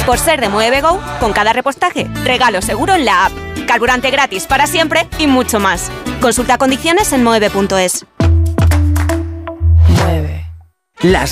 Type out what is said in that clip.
Por ser de Moeve Go, con cada repostaje, regalo seguro en la app, carburante gratis para siempre y mucho más. Consulta condiciones en moeve.es. Las